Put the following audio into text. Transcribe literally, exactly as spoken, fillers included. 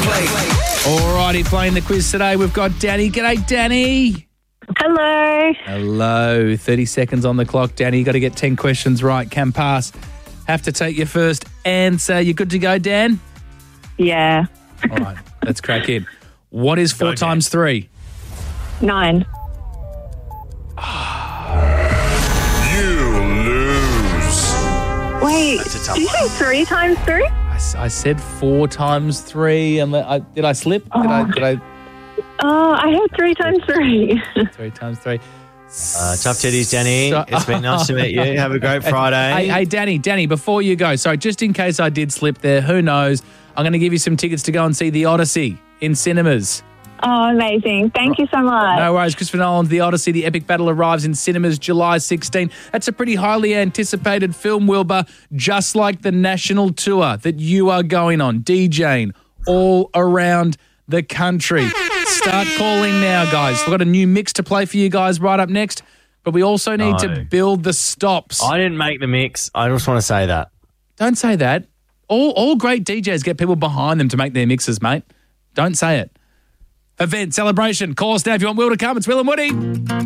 All righty, playing the quiz today, we've got Danny. G'day, Danny. Hello. Hello. thirty seconds on the clock, Danny. You got to get ten questions right. Can pass. Have to take your first answer. You good to go, Dan? Yeah. All right, let's crack in. What is four Go, times three? Nine. You lose. Wait, That's a tough did you say three times three? I, s- I said four times three. And I, did I slip? Did I? Did I? Oh, I had three times three. Three times three. Uh, tough titties, Danny. So- It's been nice to meet you. Have a great Friday. Hey, hey, Danny, Danny, before you go, sorry, just in case I did slip there, who knows? I'm going to give you some tickets to go and see The Odyssey in cinemas. Oh, amazing. Thank you so much. No worries. Christopher Nolan's The Odyssey, the epic battle, arrives in cinemas July sixteenth. That's a pretty highly anticipated film, Wilbur, just like the national tour that you are going on, DJing all around the country. Start calling now, guys. We've got a new mix to play for you guys right up next, but we also need No. to build the stops. I didn't make the mix. I just want to say that. Don't say that. All, all great D Js get people behind them to make their mixes, mate. Don't say it. Event, celebration. Call us now if you want Will to come. It's Will and Woody.